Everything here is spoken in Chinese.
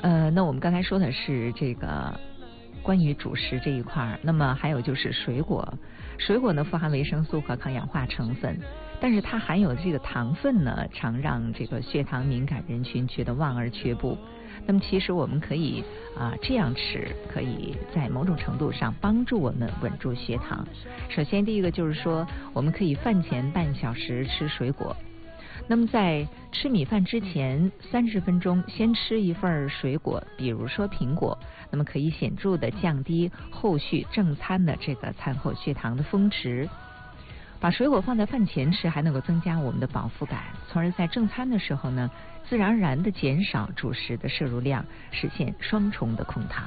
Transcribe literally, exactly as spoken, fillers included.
呃，那我们刚才说的是这个关于主食这一块，那么还有就是水果，水果呢富含维生素和抗氧化成分，但是它含有的这个糖分呢，常让这个血糖敏感人群觉得望而却步。那么其实我们可以啊、呃、这样吃，可以在某种程度上帮助我们稳住血糖。首先第一个就是说，我们可以饭前半小时吃水果。那么在吃米饭之前三十分钟先吃一份水果，比如说苹果，那么可以显著的降低后续正餐的这个餐后血糖的峰值。把水果放在饭前吃，还能够增加我们的饱腹感，从而在正餐的时候呢，自然而然的减少主食的摄入量，实现双重的控糖。